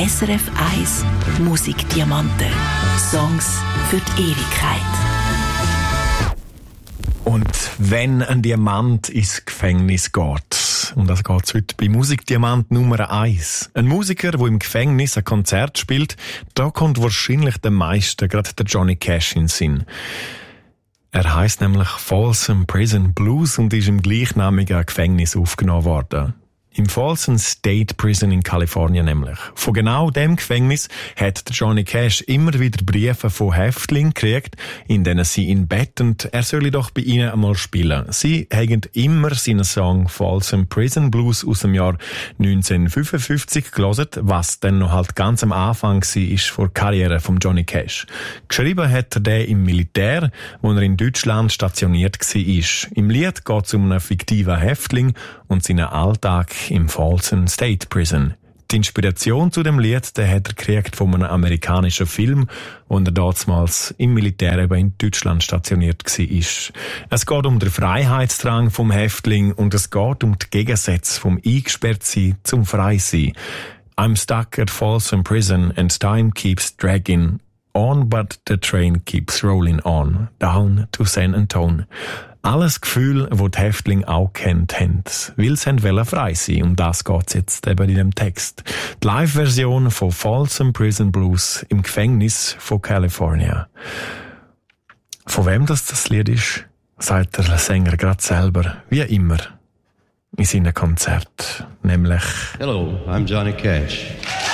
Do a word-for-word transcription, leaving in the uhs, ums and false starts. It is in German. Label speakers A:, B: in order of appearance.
A: S R F eins Musikdiamanten. Songs für die Ewigkeit.
B: Und wenn ein Diamant ins Gefängnis geht, und das geht's heute bei Musikdiamant Nummer eins. Ein Musiker, der im Gefängnis ein Konzert spielt, da kommt wahrscheinlich den meisten gerade der Johnny Cash in den Sinn. Er heisst nämlich Folsom Prison Blues und ist im gleichnamigen Gefängnis aufgenommen worden. Im Folsom State Prison in Kalifornien nämlich. Von genau dem Gefängnis hat Johnny Cash immer wieder Briefe von Häftlingen gekriegt, in denen sie ihn betten, er solle doch bei ihnen einmal spielen. Sie haben immer seinen Song Folsom Prison Blues aus dem Jahr neunzehnhundertfünfundfünfzig gelesen, was dann noch halt ganz am Anfang war vor der Karriere von Johnny Cash. Geschrieben hat er den im Militär, wo er in Deutschland stationiert war. Im Lied geht es um einen fiktiven Häftling und seinen Alltag im Folsom State Prison. Die Inspiration zu dem Lied, den hat er gekriegt von einem amerikanischen Film, wo er damals im Militär eben in Deutschland stationiert war. Es geht um den Freiheitsdrang vom Häftling und es geht um die Gegensätze vom Eingesperrtsein zum Freisein. I'm stuck at Folsom Prison and time keeps dragging on, but the train keeps rolling on, down to San Antonio. Alles Gefühl, das die Häftlinge auch kennt haben, weil sie wollen frei sein. Um das geht es jetzt eben in dem Text. Die Live-Version von Folsom Prison Blues im Gefängnis von California. Von wem das das Lied ist, sagt der Sänger gerade selber, wie immer, in seinem Konzert. Nämlich...
C: Hello, I'm Johnny Cash.